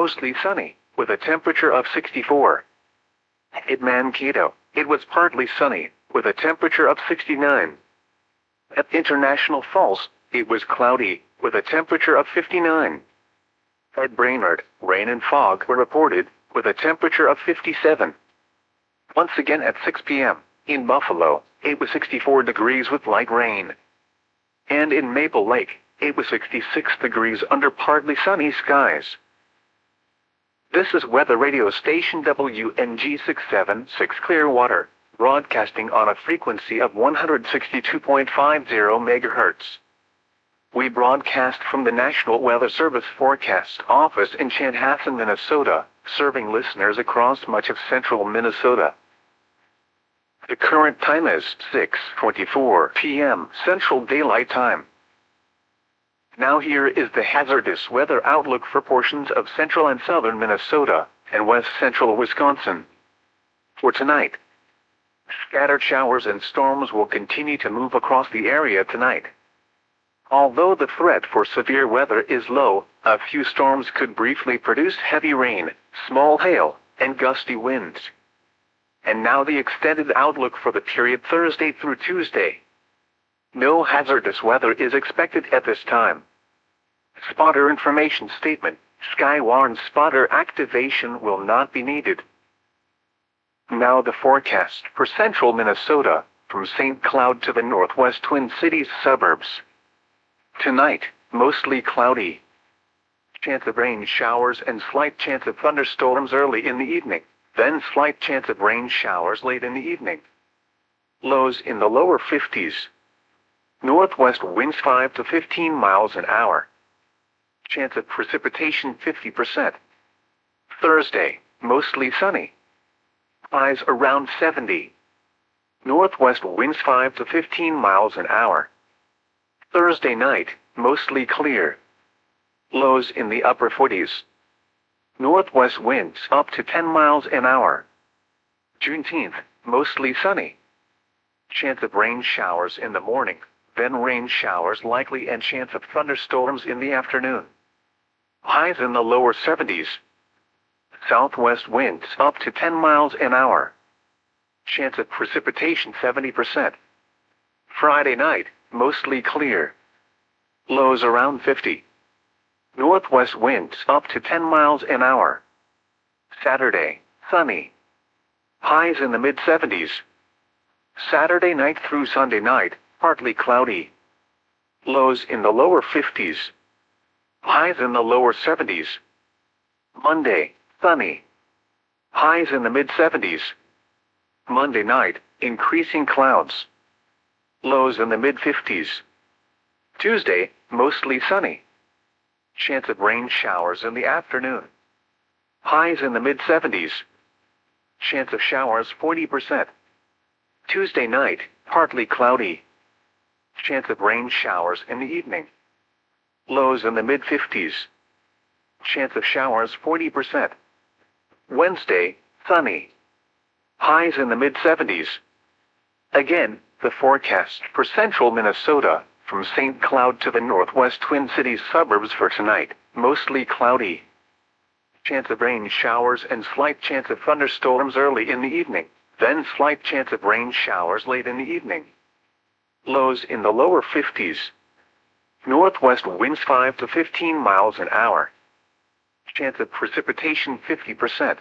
mostly sunny, with a temperature of 64. At Mankato, it was partly sunny, with a temperature of 69. At International Falls, it was cloudy, with a temperature of 59. At Brainerd, rain and fog were reported, with a temperature of 57. Once again at 6 p.m., in Buffalo, it was 64 degrees with light rain. And in Maple Lake, it was 66 degrees under partly sunny skies. This is weather radio station WNG 676 Clearwater, broadcasting on a frequency of 162.50 MHz. We broadcast from the National Weather Service Forecast Office in Chanhassen, Minnesota, serving listeners across much of central Minnesota. The current time is 6:24 p.m. Central Daylight Time. Now here is the hazardous weather outlook for portions of central and southern Minnesota and west central Wisconsin. For tonight, scattered showers and storms will continue to move across the area tonight. Although the threat for severe weather is low, a few storms could briefly produce heavy rain, small hail, and gusty winds. And now the extended outlook for the period Thursday through Tuesday. No hazardous weather is expected at this time. Spotter information statement: Skywarn spotter activation will not be needed. Now the forecast for central Minnesota, from St. Cloud to the northwest Twin Cities suburbs. Tonight, mostly cloudy. Chance of rain showers and slight chance of thunderstorms early in the evening, then slight chance of rain showers late in the evening. Lows in the lower 50s. Northwest winds 5 to 15 miles an hour. Chance of precipitation 50%. Thursday, mostly sunny. Highs around 70. Northwest winds 5 to 15 miles an hour. Thursday night, mostly clear. Lows in the upper 40s. Northwest winds up to 10 miles an hour. Juneteenth, mostly sunny. Chance of rain showers in the morning, then rain showers likely and chance of thunderstorms in the afternoon. Highs in the lower 70s. Southwest winds up to 10 miles an hour. Chance of precipitation 70%. Friday night, mostly clear. Lows around 50. Northwest winds up to 10 miles an hour. Saturday, sunny. Highs in the mid-70s. Saturday night through Sunday night, partly cloudy. Lows in the lower 50s. Highs in the lower 70s. Monday, sunny. Highs in the mid-70s. Monday night, increasing clouds. Lows in the mid-50s. Tuesday, mostly sunny. Chance of rain showers in the afternoon. Highs in the mid-70s. Chance of showers 40%. Tuesday night, partly cloudy. Chance of rain showers in the evening. Lows in the mid-50s. Chance of showers 40%. Wednesday, sunny. Highs in the mid-70s. Again, the forecast for central Minnesota, from St. Cloud to the northwest Twin Cities suburbs for tonight, mostly cloudy. Chance of rain showers and slight chance of thunderstorms early in the evening, then slight chance of rain showers late in the evening. Lows in the lower 50s. Northwest winds 5 to 15 miles an hour. Chance of precipitation 50%.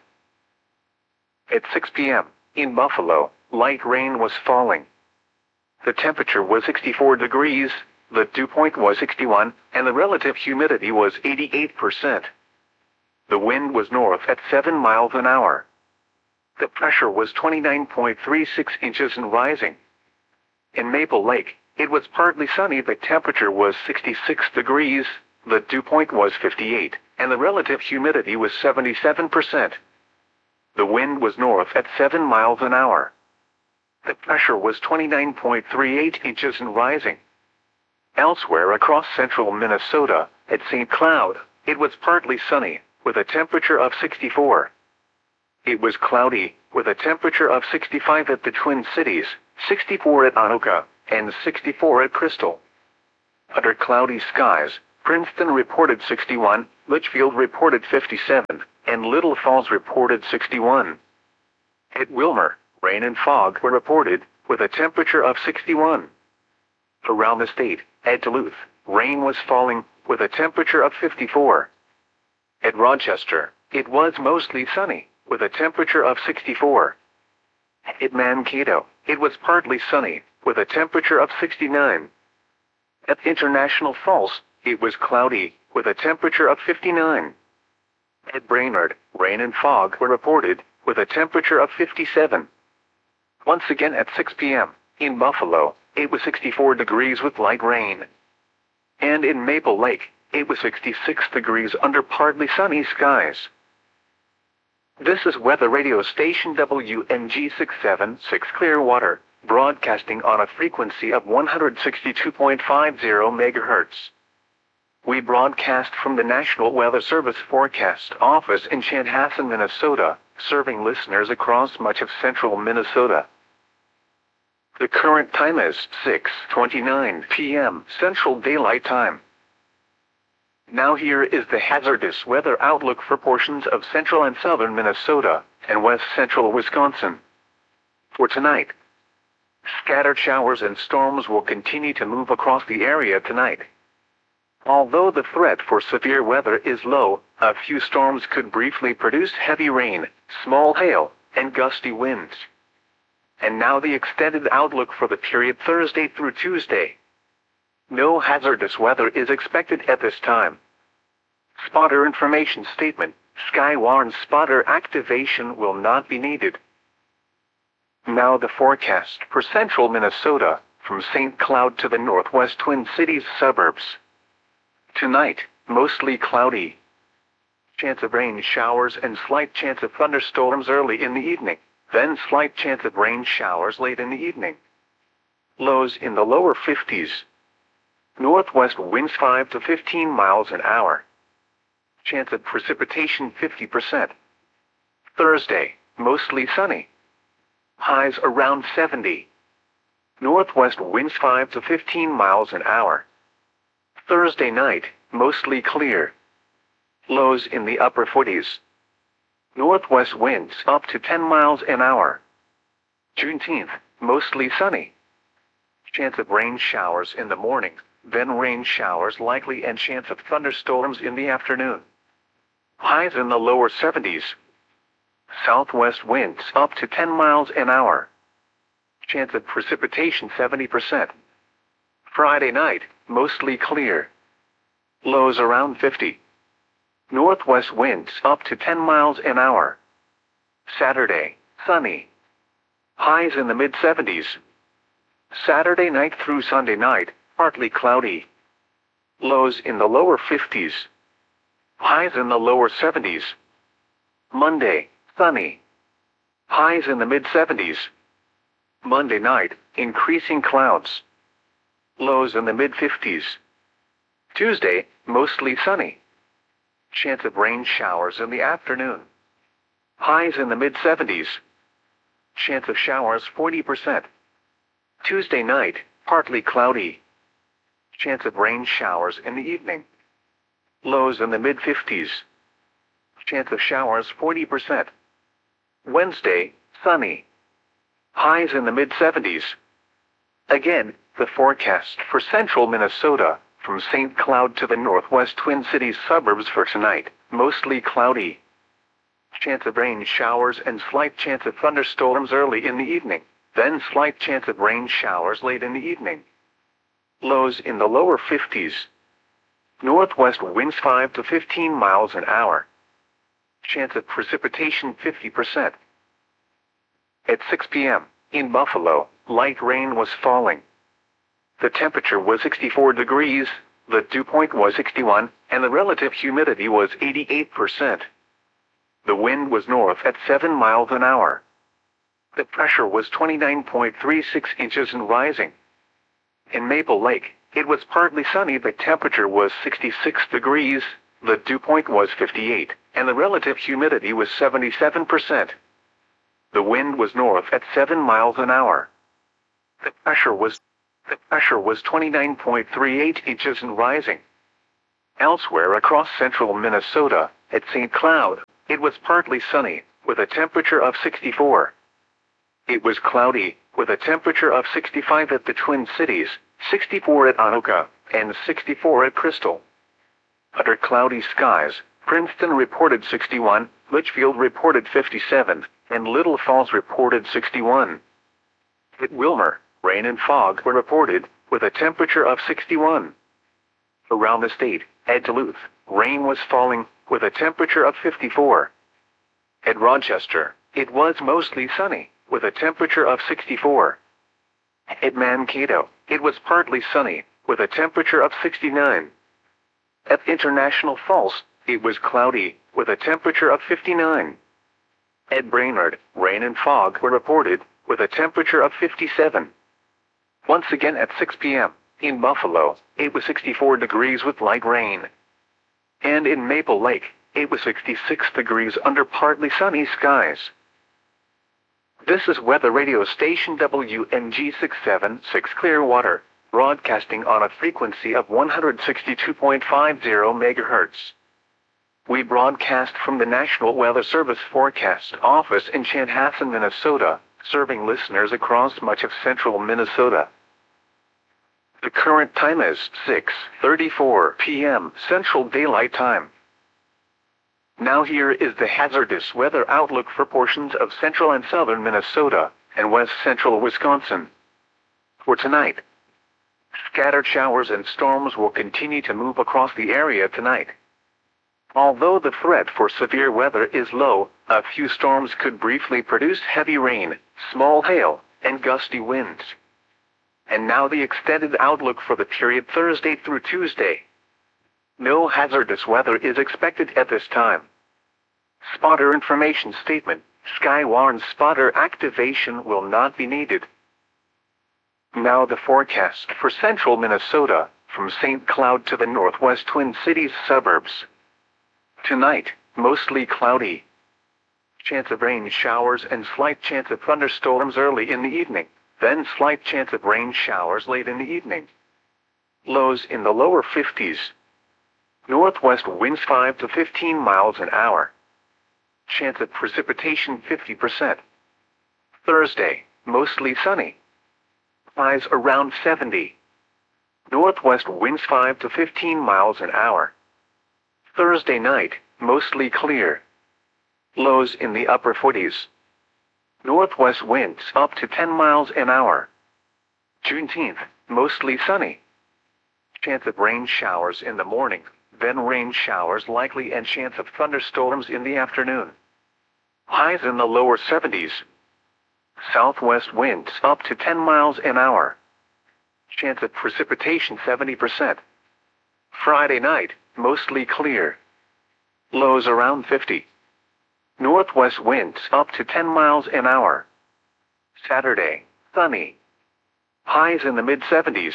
At 6 p.m., in Buffalo, light rain was falling. The temperature was 64 degrees, the dew point was 61, and the relative humidity was 88%. The wind was north at 7 miles an hour. The pressure was 29.36 inches and rising. In Maple Lake, it was partly sunny. The temperature was 66 degrees, the dew point was 58, and the relative humidity was 77%. The wind was north at 7 miles an hour. The pressure was 29.38 inches and rising. Elsewhere across central Minnesota, at St. Cloud, it was partly sunny, with a temperature of 64. It was cloudy, with a temperature of 65 at the Twin Cities, 64 at Anoka, and 64 at Crystal. Under cloudy skies, Princeton reported 61, Litchfield reported 57, and Little Falls reported 61. At Wilmer, rain and fog were reported, with a temperature of 61. Around the state, at Duluth, rain was falling, with a temperature of 54. At Rochester, it was mostly sunny, with a temperature of 64. At Mankato, it was partly sunny, with a temperature of 69. At International Falls, it was cloudy, with a temperature of 59. At Brainerd, rain and fog were reported, with a temperature of 57. Once again at 6 p.m., in Buffalo, it was 64 degrees with light rain. And in Maple Lake, it was 66 degrees under partly sunny skies. This is weather radio station WMG 676 Clearwater, broadcasting on a frequency of 162.50 MHz. We broadcast from the National Weather Service Forecast Office in Chanhassen, Minnesota, serving listeners across much of central Minnesota. The current time is 6:29 p.m. Central Daylight Time. Now here is the hazardous weather outlook for portions of central and southern Minnesota and west central Wisconsin. For tonight, scattered showers and storms will continue to move across the area tonight. Although the threat for severe weather is low, a few storms could briefly produce heavy rain, small hail, and gusty winds. And now the extended outlook for the period Thursday through Tuesday. No hazardous weather is expected at this time. Spotter information statement: Skywarn spotter activation will not be needed. Now the forecast for central Minnesota, from St. Cloud to the northwest Twin Cities suburbs. Tonight, mostly cloudy. Chance of rain showers and slight chance of thunderstorms early in the evening, then slight chance of rain showers late in the evening. Lows in the lower 50s. Northwest winds 5 to 15 miles an hour. Chance of precipitation 50%. Thursday, mostly sunny. Highs around 70. Northwest winds 5 to 15 miles an hour. Thursday night, mostly clear. Lows in the upper 40s. Northwest winds up to 10 miles an hour. Juneteenth, mostly sunny. Chance of rain showers in the morning, then rain showers likely and chance of thunderstorms in the afternoon. Highs in the lower 70s. Southwest winds up to 10 miles an hour. Chance of precipitation 70%. Friday night, mostly clear. Lows around 50. Northwest winds up to 10 miles an hour. Saturday, sunny. Highs in the mid-70s. Saturday night through Sunday night, partly cloudy. Lows in the lower 50s. Highs in the lower 70s. Monday, sunny. Highs in the mid-70s. Monday night, increasing clouds. Lows in the mid-50s. Tuesday, mostly sunny. Chance of rain showers in the afternoon. Highs in the mid-70s. Chance of showers 40%. Tuesday night, partly cloudy. Chance of rain showers in the evening. Lows in the mid-50s. Chance of showers 40%. Wednesday, sunny. Highs in the mid-70s. Again, the forecast for central Minnesota, from St. Cloud to the northwest Twin Cities suburbs for tonight, mostly cloudy. Chance of rain showers and slight chance of thunderstorms early in the evening, then slight chance of rain showers late in the evening. Lows in the lower 50s. Northwest winds 5 to 15 miles an hour. Chance of precipitation 50%. At 6 p.m., in Buffalo, light rain was falling. The temperature was 64 degrees, the dew point was 61, and the relative humidity was 88%. The wind was north at 7 miles an hour. The pressure was 29.36 inches and rising. In Maple Lake, it was partly sunny. The temperature was 66 degrees, the dew point was 58, and the relative humidity was 77%. The wind was north at 7 miles an hour. The pressure was 29.38 inches and rising. Elsewhere across central Minnesota, at St. Cloud, it was partly sunny, with a temperature of 64. It was cloudy, with a temperature of 65 at the Twin Cities, 64 at Anoka, and 64 at Crystal. Under cloudy skies, Princeton reported 61, Litchfield reported 57, and Little Falls reported 61. At Wilmer, rain and fog were reported, with a temperature of 61. Around the state, at Duluth, rain was falling, with a temperature of 54. At Rochester, it was mostly sunny, with a temperature of 64. At Mankato, it was partly sunny, with a temperature of 69. At International Falls, it was cloudy, with a temperature of 59. At Brainerd, rain and fog were reported, with a temperature of 57. Once again at 6 p.m., in Buffalo, it was 64 degrees with light rain. And in Maple Lake, it was 66 degrees under partly sunny skies. This is weather radio station WMG 676 Clearwater, broadcasting on a frequency of 162.50 MHz. We broadcast from the National Weather Service Forecast Office in Chanhassen, Minnesota, serving listeners across much of central Minnesota. The current time is 6:34 p.m. Central Daylight Time. Now here is the hazardous weather outlook for portions of central and southern Minnesota and west central Wisconsin. For tonight, scattered showers and storms will continue to move across the area tonight. Although the threat for severe weather is low, a few storms could briefly produce heavy rain, small hail, and gusty winds. And now the extended outlook for the period Thursday through Tuesday. No hazardous weather is expected at this time. Spotter information statement: Skywarn spotter activation will not be needed. Now the forecast for central Minnesota, from St. Cloud to the northwest Twin Cities suburbs. Tonight, mostly cloudy. Chance of rain showers and slight chance of thunderstorms early in the evening, then slight chance of rain showers late in the evening. Lows in the lower 50s. Northwest winds 5 to 15 miles an hour. Chance of precipitation 50%. Thursday, mostly sunny. Highs around 70. Northwest winds 5 to 15 miles an hour. Thursday night, mostly clear. Lows in the upper 40s. Northwest winds up to 10 miles an hour. Juneteenth, mostly sunny. Chance of rain showers in the morning, then rain showers likely and chance of thunderstorms in the afternoon. Highs in the lower 70s. Southwest winds up to 10 miles an hour. Chance of precipitation 70%. Friday night, mostly clear. Lows around 50. Northwest winds up to 10 miles an hour. Saturday, sunny. Highs in the mid-70s.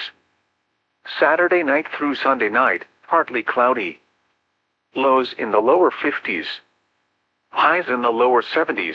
Saturday night through Sunday night, partly cloudy. Lows in the lower 50s. Highs in the lower 70s.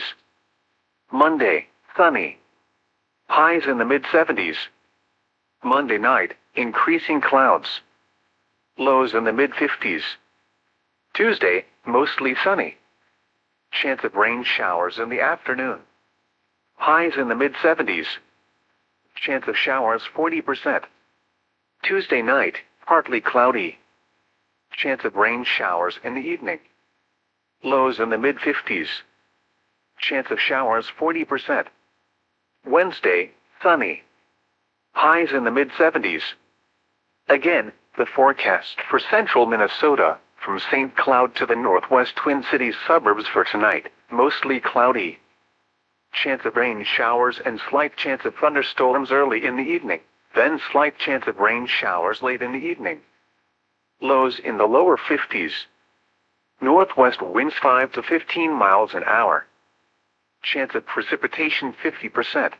Monday, sunny. Highs in the mid-70s. Monday night, increasing clouds. Lows in the mid-50s. Tuesday, mostly sunny. Chance of rain showers in the afternoon. Highs in the mid-70s. Chance of showers 40%. Tuesday night, partly cloudy. Chance of rain showers in the evening. Lows in the mid-50s. Chance of showers 40%. Wednesday, sunny. Highs in the mid-70s. Again, the forecast for central Minnesota, from St. Cloud to the northwest Twin Cities suburbs for tonight, mostly cloudy. Chance of rain showers and slight chance of thunderstorms early in the evening, then slight chance of rain showers late in the evening. Lows in the lower 50s. Northwest winds 5 to 15 miles an hour. Chance of precipitation 50%.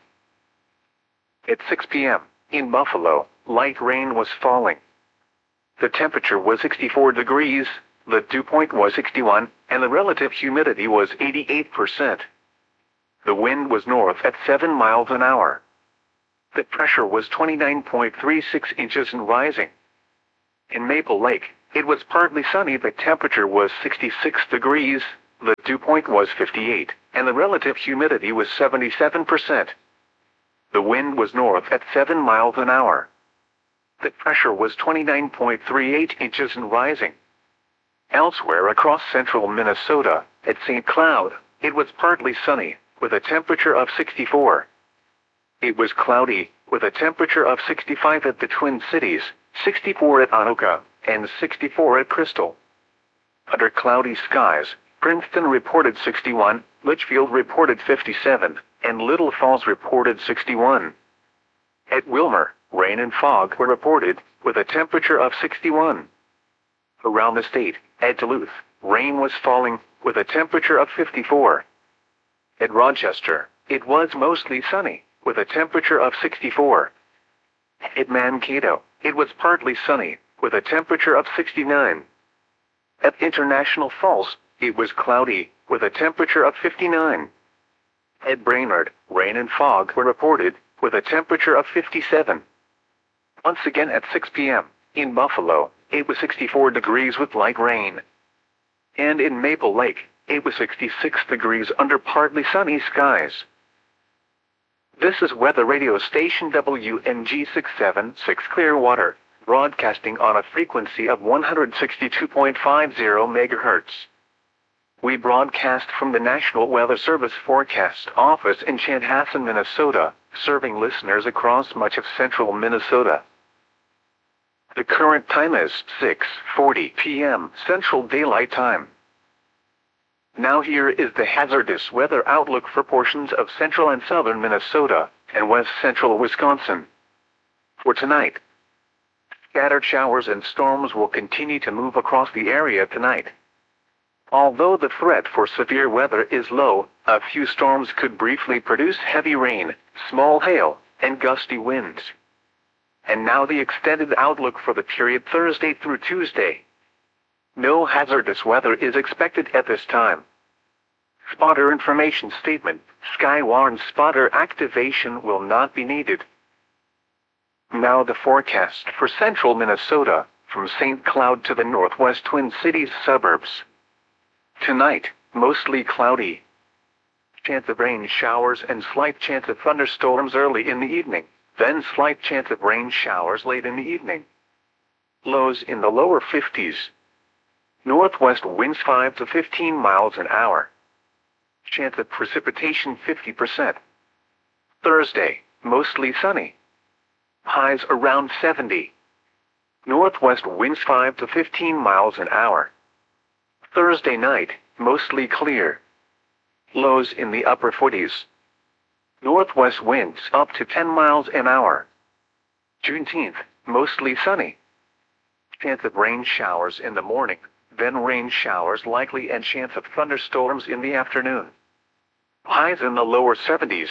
At 6 p.m., in Buffalo, light rain was falling. The temperature was 64 degrees, the dew point was 61, and the relative humidity was 88%. The wind was north at 7 miles an hour. The pressure was 29.36 inches and rising. In Maple Lake, It was partly sunny. The temperature was 66 degrees, the dew point was 58, and the relative humidity was 77%. The wind was north at 7 miles an hour. The pressure was 29.38 inches and rising. Elsewhere across central Minnesota, at St. Cloud, it was partly sunny, with a temperature of 64. It was cloudy, with a temperature of 65 at the Twin Cities, 64 at Anoka, and 64 at Crystal. Under cloudy skies, Princeton reported 61, Litchfield reported 57, and Little Falls reported 61. At Wilmer, rain and fog were reported, with a temperature of 61. Around the state, at Duluth, rain was falling, with a temperature of 54. At Rochester, it was mostly sunny, with a temperature of 64. At Mankato, it was partly sunny, with a temperature of 69. At International Falls, it was cloudy, with a temperature of 59. At Brainerd, rain and fog were reported, with a temperature of 57. Once again at 6 p.m., in Buffalo, it was 64 degrees with light rain. And in Maple Lake, it was 66 degrees under partly sunny skies. This is weather radio station WNG 676 Clearwater, broadcasting on a frequency of 162.50 MHz. We broadcast from the National Weather Service Forecast Office in Chanhassen, Minnesota, serving listeners across much of central Minnesota. The current time is 6:40 p.m. Central Daylight Time. Now here is the hazardous weather outlook for portions of central and southern Minnesota and west central Wisconsin. For tonight, scattered showers and storms will continue to move across the area tonight. Although the threat for severe weather is low, a few storms could briefly produce heavy rain, small hail, and gusty winds. And now the extended outlook for the period Thursday through Tuesday. No hazardous weather is expected at this time. Spotter information statement: Skywarn spotter activation will not be needed. Now the forecast for central Minnesota, from St. Cloud to the northwest Twin Cities suburbs. Tonight, mostly cloudy. Chance of rain showers and slight chance of thunderstorms early in the evening, then slight chance of rain showers late in the evening. Lows in the lower 50s. Northwest winds 5 to 15 miles an hour. Chance of precipitation 50%. Thursday, mostly sunny. Highs around 70. Northwest winds 5 to 15 miles an hour. Thursday night, mostly clear. Lows in the upper 40s. Northwest winds up to 10 miles an hour. Juneteenth, mostly sunny. Chance of rain showers in the morning, then rain showers likely and chance of thunderstorms in the afternoon. Highs in the lower 70s.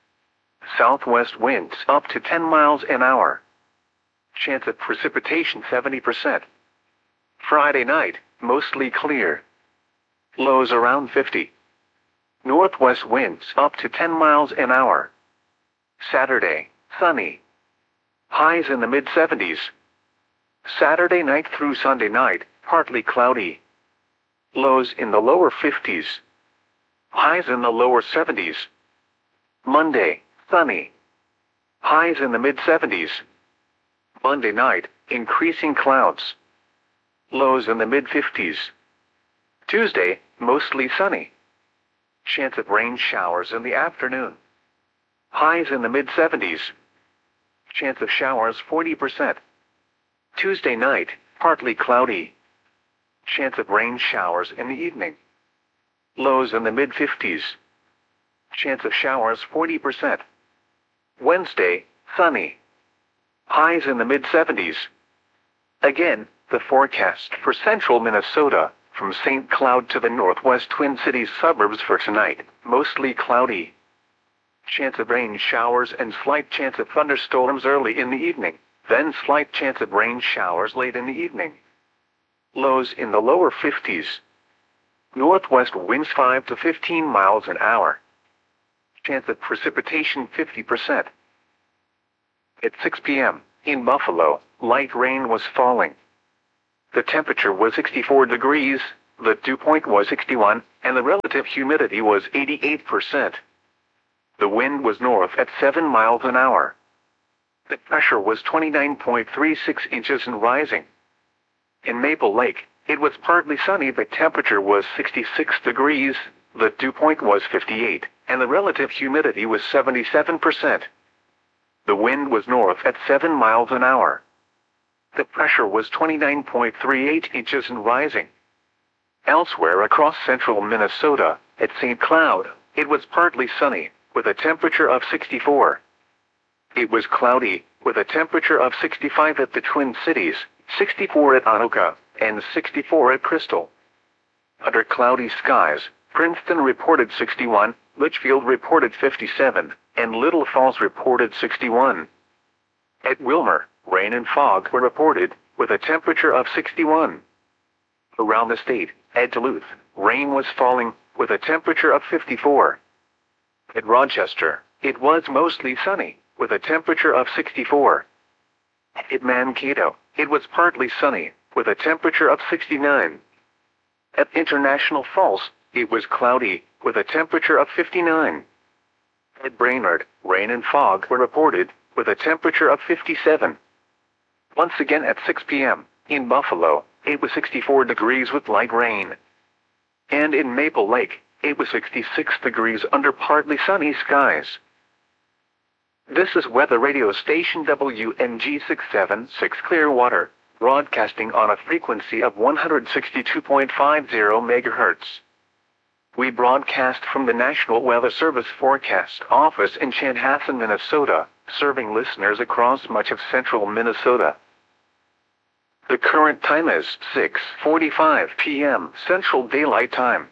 Southwest winds up to 10 miles an hour. Chance of precipitation 70%. Friday night, mostly clear. Lows around 50. Northwest winds up to 10 miles an hour. Saturday, sunny. Highs in the mid-70s. Saturday night through Sunday night, partly cloudy. Lows in the lower 50s. Highs in the lower 70s. Monday, sunny. Highs in the mid-70s. Monday night, increasing clouds. Lows in the mid-50s. Tuesday, mostly sunny. Chance of rain showers in the afternoon. Highs in the mid-70s. Chance of showers 40%. Tuesday night, partly cloudy. Chance of rain showers in the evening. Lows in the mid-50s. Chance of showers 40%. Wednesday, sunny. Highs in the mid-70s. Again, the forecast for central Minnesota, from St. Cloud to the northwest Twin Cities suburbs for tonight, mostly cloudy. Chance of rain showers and slight chance of thunderstorms early in the evening, then slight chance of rain showers late in the evening. Lows in the lower 50s. Northwest winds 5 to 15 miles an hour. Chance of precipitation 50%. At 6 p.m., in Buffalo, light rain was falling. The temperature was 64 degrees, the dew point was 61, and the relative humidity was 88%. The wind was north at 7 miles an hour. The pressure was 29.36 inches and rising. In Maple Lake, it was partly sunny. The temperature was 66 degrees, the dew point was 58, and the relative humidity was 77%. The wind was north at 7 miles an hour. The pressure was 29.38 inches and rising. Elsewhere across central Minnesota, at St. Cloud, it was partly sunny, with a temperature of 64. It was cloudy, with a temperature of 65 at the Twin Cities, 64 at Anoka, and 64 at Crystal. Under cloudy skies, Princeton reported 61, Litchfield reported 57, and Little Falls reported 61. At Wilmer, rain and fog were reported, with a temperature of 61. Around the state, at Duluth, rain was falling, with a temperature of 54. At Rochester, it was mostly sunny, with a temperature of 64. At Mankato, it was partly sunny, with a temperature of 69. At International Falls, it was cloudy, with a temperature of 59. At Brainerd, rain and fog were reported, with a temperature of 57. Once again at 6 p.m., in Buffalo, it was 64 degrees with light rain. And in Maple Lake, it was 66 degrees under partly sunny skies. This is weather radio station WNG 676 Clearwater, broadcasting on a frequency of 162.50 MHz. We broadcast from the National Weather Service Forecast Office in Chanhassen, Minnesota, serving listeners across much of central Minnesota. The current time is 6:45 p.m. Central Daylight Time.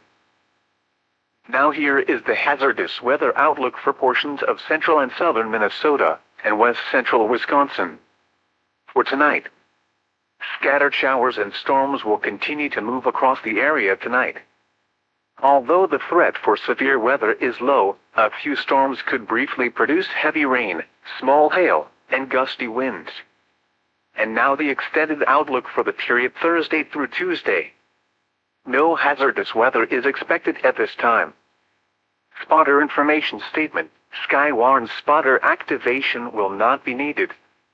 Now here is the hazardous weather outlook for portions of central and southern Minnesota and west central Wisconsin. For tonight, scattered showers and storms will continue to move across the area tonight. Although the threat for severe weather is low, a few storms could briefly produce heavy rain, small hail, and gusty winds. And now the extended outlook for the period Thursday through Tuesday. No hazardous weather is expected at this time. Spotter information statement: Skywarn spotter activation will not be needed.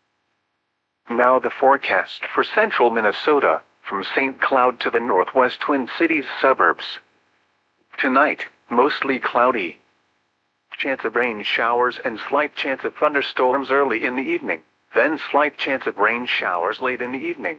Now the forecast for central Minnesota, from St. Cloud to the northwest Twin Cities suburbs. Tonight, mostly cloudy. Chance of rain showers and slight chance of thunderstorms early in the evening, then slight chance of rain showers late in the evening.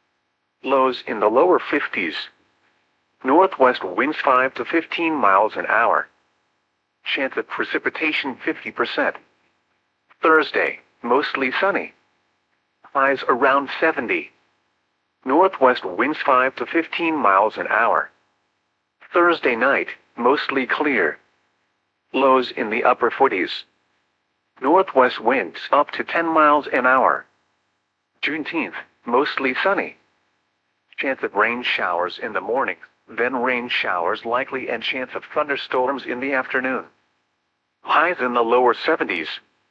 Lows in the lower 50s. Northwest winds 5 to 15 miles an hour. Chance of precipitation 50%. Thursday, mostly sunny. Highs around 70. Northwest winds 5 to 15 miles an hour. Thursday night, mostly clear. Lows in the upper 40s. Northwest winds up to 10 miles an hour. Juneteenth, mostly sunny. Chance of rain showers in the morning, then rain showers likely and chance of thunderstorms in the afternoon. Highs in the lower 70s.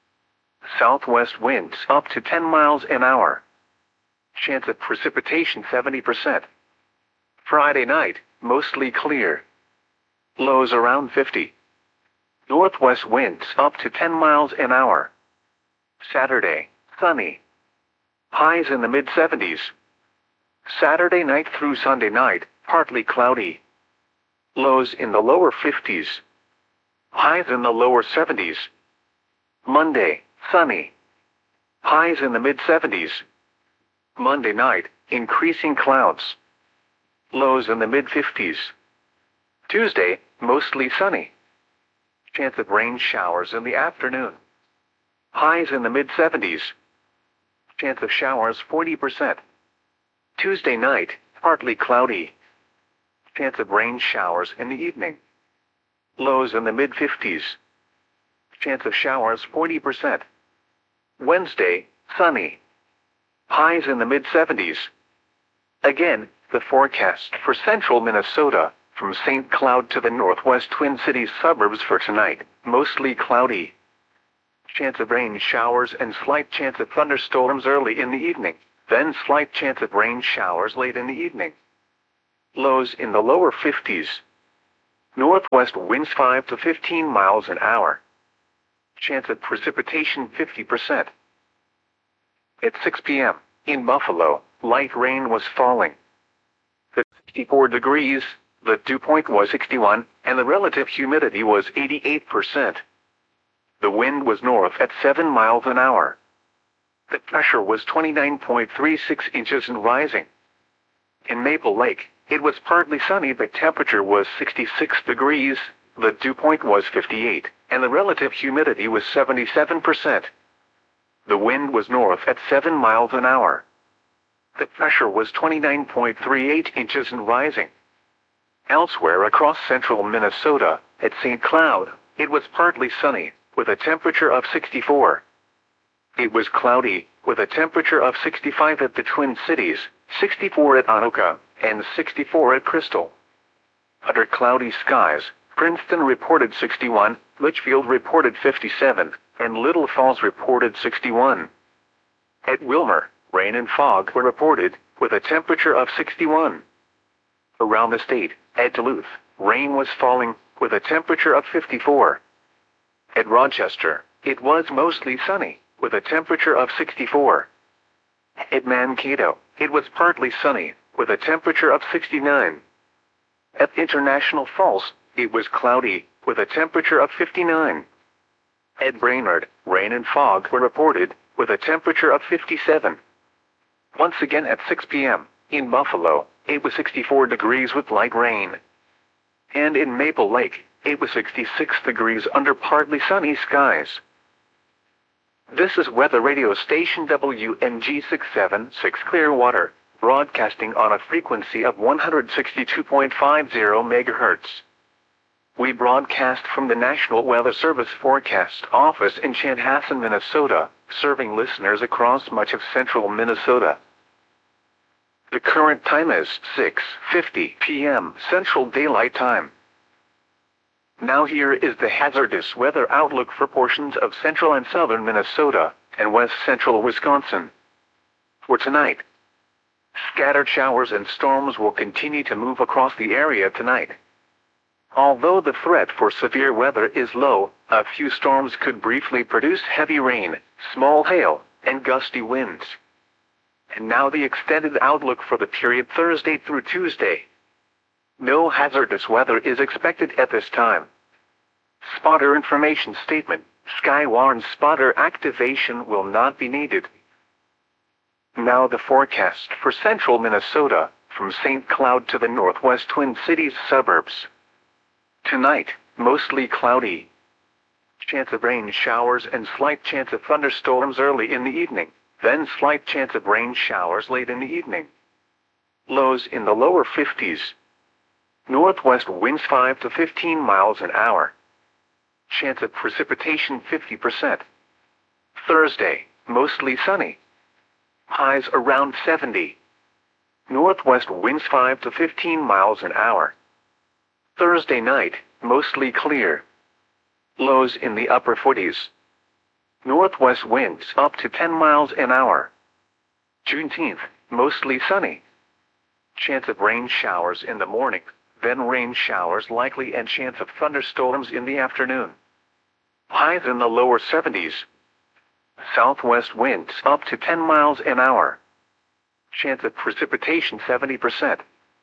Southwest winds up to 10 miles an hour. Chance of precipitation 70%. Friday night, mostly clear. Lows around 50. Northwest winds up to 10 miles an hour. Saturday, sunny. Highs in the mid-70s. Saturday night through Sunday night, partly cloudy. Lows in the lower 50s. Highs in the lower 70s. Monday, sunny. Highs in the mid-70s. Monday night, increasing clouds. Lows in the mid-50s. Tuesday, mostly sunny. Chance of rain showers in the afternoon. Highs in the mid-70s. Chance of showers 40%. Tuesday night, partly cloudy. Chance of rain showers in the evening. Lows in the mid-50s. Chance of showers 40%. Wednesday, sunny. Highs in the mid-70s. Again, the forecast for central Minnesota, from St. Cloud to the northwest Twin Cities suburbs for tonight, mostly cloudy. Chance of rain showers and slight chance of thunderstorms early in the evening, then slight chance of rain showers late in the evening. Lows in the lower 50s. Northwest winds 5 to 15 miles an hour. Chance of precipitation 50%. At 6 p.m., in Buffalo, light rain was falling. At 64 degrees, the dew point was 61, and the relative humidity was 88%. The wind was north at 7 miles an hour. The pressure was 29.36 inches and rising. In Maple Lake, it was partly sunny. The temperature was 66 degrees, the dew point was 58, and the relative humidity was 77%. The wind was north at 7 miles an hour. The pressure was 29.38 inches and rising. Elsewhere across central Minnesota, at St. Cloud, it was partly sunny, with a temperature of 64. It was cloudy, with a temperature of 65 at the Twin Cities, 64 at Anoka, and 64 at Crystal. Under cloudy skies, Princeton reported 61, Litchfield reported 57, and Little Falls reported 61. At Wilmer, rain and fog were reported, with a temperature of 61. Around the state, at Duluth, rain was falling, with a temperature of 54. At Rochester, it was mostly sunny, with a temperature of 64. At Mankato, it was partly sunny, with a temperature of 69. At International Falls, it was cloudy, with a temperature of 59. At Brainerd, rain and fog were reported, with a temperature of 57. Once again at 6 p.m., in Buffalo, it was 64 degrees with light rain. And in Maple Lake, it was 66 degrees under partly sunny skies. This is weather radio station WNG 676 Clearwater, broadcasting on a frequency of 162.50 MHz. We broadcast from the National Weather Service Forecast Office in Chanhassen, Minnesota, serving listeners across much of central Minnesota. The current time is 6:50 p.m. Central Daylight Time. Now here is the hazardous weather outlook for portions of central and southern Minnesota and west central Wisconsin. For tonight, scattered showers and storms will continue to move across the area tonight. Although the threat for severe weather is low, a few storms could briefly produce heavy rain, small hail, and gusty winds. And now the extended outlook for the period Thursday through Tuesday. No hazardous weather is expected at this time. Spotter information statement: Skywarn spotter activation will not be needed. Now the forecast for central Minnesota, from St. Cloud to the northwest Twin Cities suburbs. Tonight, mostly cloudy. Chance of rain showers and slight chance of thunderstorms early in the evening, then slight chance of rain showers late in the evening. Lows in the lower 50s. Northwest winds 5 to 15 miles an hour. Chance of precipitation 50%. Thursday, mostly sunny. Highs around 70. Northwest winds 5 to 15 miles an hour. Thursday night, mostly clear. Lows in the upper 40s. Northwest winds up to 10 miles an hour. Juneteenth, mostly sunny. Chance of rain showers in the morning, then rain showers likely and chance of thunderstorms in the afternoon. Highs in the lower 70s. Southwest winds up to 10 miles an hour. Chance of precipitation 70%.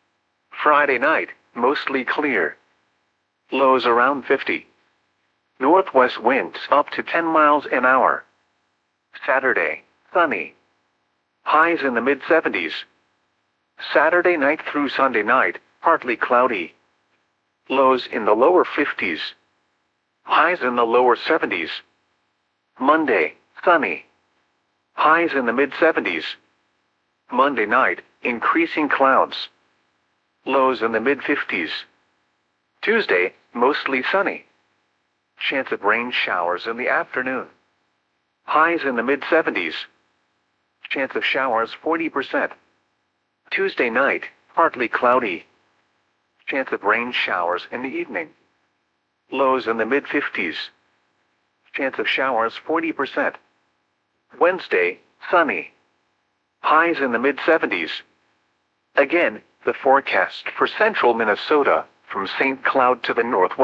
Friday night, mostly clear. Lows around 50. Northwest winds up to 10 miles an hour. Saturday, sunny. Highs in the mid-70s. Saturday night through Sunday night, partly cloudy. Lows in the lower 50s. Highs in the lower 70s. Monday, sunny. Highs in the mid-70s. Monday night, increasing clouds. Lows in the mid-50s. Tuesday, mostly sunny. Chance of rain showers in the afternoon. Highs in the mid-70s. Chance of showers 40%. Tuesday night, partly cloudy. Chance of rain showers in the evening. Lows in the mid-50s. Chance of showers 40%. Wednesday, sunny. highs in the mid-70s. Again, the forecast for central Minnesota, from St. Cloud to the northwest.